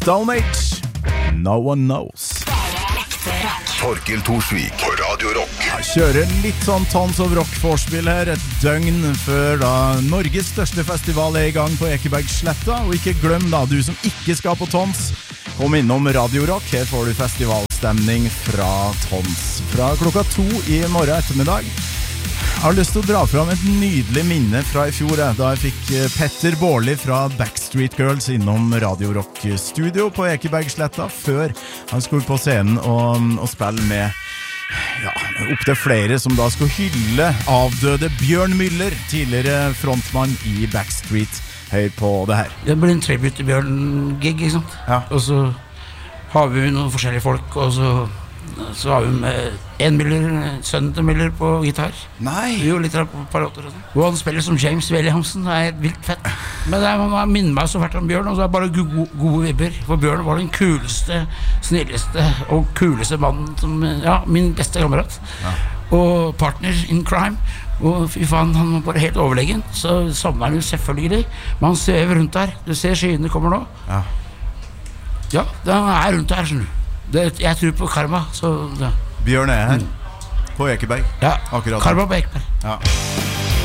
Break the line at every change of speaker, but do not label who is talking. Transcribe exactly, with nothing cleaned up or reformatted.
Stone Age, No One Knows.
Torkel Torsvik på Radio Rock.
Jeg kjører litt sånn Tons of Rock-forspill her, et døgn før da Norges største festival er i gang på Ekebergsletta. Og ikke glem da, du som ikke skal på Tons, kom innom Radio Rock. Her får du festivalstemning fra Tons. Fra klokka to i morgen ettermiddag. Jeg har lyst til å dra fram et nydelig minne fra i fjor, da jeg fikk Petter Bårli fra Backstreet Girls innom Radio Rock studio på Ekebergsletta, før han skulle på scenen og, og spille med ja, opp til flere som da skulle hylle avdøde Bjørn Müller, tidligere frontmann i Backstreet. Hør på det her.
Det blir en tribute til Bjørn-gig, ikke sant?
Ja.
Og så har vi noen forskjellige folk, og så Så har vi med en Miller, sønnen til Miller på gitar.
Nei!
Jo, litt på et par låter. Og han spiller som James Williamson, det er vilt fett. Men det er, man minner meg så fælt om Bjørn, og så er det bare gode, gode vibber. For Bjørn var den kuleste, snilleste og kuleste mannen som, ja, min beste kamerat. Ja. Og partner in crime. Og fy faen, han var bare helt overlegen. Så savner han jo selvfølgelig. Men han svever rundt der. Du ser skyene kommer nå.
Ja.
Ja, den er rundt der, skjønner du. Det, jeg tror på karma, så ja.
Bjørn er her, på Ekeberg.
Ja,
akkurat.
Karma på Ekeberg.
Ja.